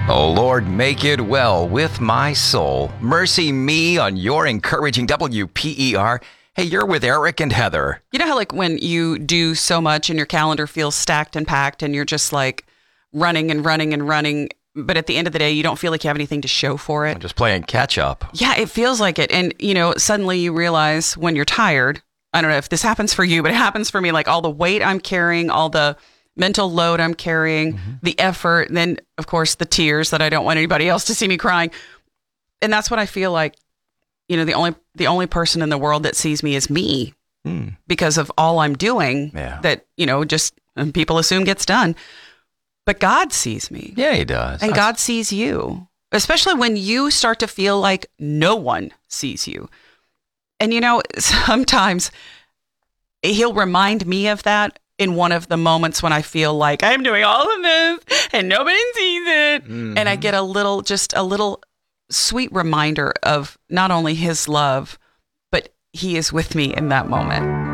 Oh Lord, make it well with my soul. Mercy me on your encouraging WPER. Hey, you're with Eric and Heather. You know how like when you do so much and your calendar feels stacked and packed and you're just like running and running and running, but at the end of the day, you don't feel like you have anything to show for it. I'm just playing catch up. Yeah, it feels like it. And, you know, suddenly you realize when you're tired, I don't know if this happens for you, but it happens for me, like all the weight I'm carrying, all the mental load I'm carrying, the effort, and then, of course, the tears that I don't want anybody else to see me crying. And that's what I feel like, you know, the only person in the world that sees me is me because of all I'm doing that, you know, just people assume gets done. But God sees me. Yeah, he does. And God sees you, especially when you start to feel like no one sees you. And, you know, sometimes he'll remind me of that in one of the moments when I feel like I'm doing all of this and nobody sees it. And I get a little sweet reminder of not only his love, but he is with me in that moment.